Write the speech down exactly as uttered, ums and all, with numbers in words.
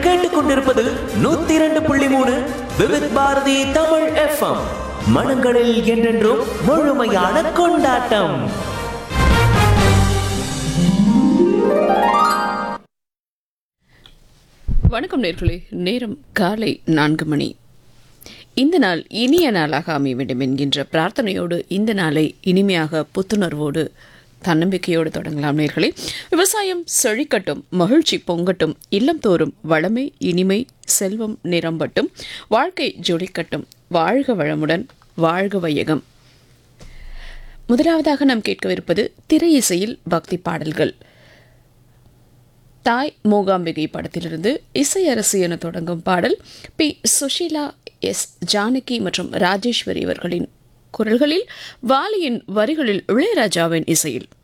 கேட்டுக்கொண்டிருப்பது நூத்தி இரண்டு புள்ளி மூணு விவித் பாரதி தமிழ் எஃப்எம். மனங்களில் என்றென்றும் முழுமையான கொண்டாட்டம். வணக்கம் நேர்களே, நேரம் காலை நான்கு மணி. இந்த நாள் இனிய நாளாக அமைய வேண்டும் என்கின்ற பிரார்த்தனையோடு இந்த நாளை இனிமையாக புத்துணர்வோடு தன்னம்பிக்கையோடு தொடங்கலாம் நேர்களே. விவசாயம் செழிக்கட்டும், மகிழ்ச்சி பொங்கட்டும், இல்லம் தோறும் வளமை இனிமை செல்வம் நிரம்பட்டும், வாழ்க்கை ஜொலிக்கட்டும், வாழ்க வளமுடன், வாழ்க வையகம். முதலாவதாக நாம் கேட்கவிருப்பது திரை இசையில் பக்தி பாடல்கள். தாய் மூகாம்பிகை படத்திலிருந்து இசையரசி என தொடங்கும் பாடல் பி சுஷீலா, எஸ் ஜானகி மற்றும் ராஜேஸ்வரி அவர்களின் குரல்களில், வாலியின் வரிகளில் இளையராஜாவின் இசையில்.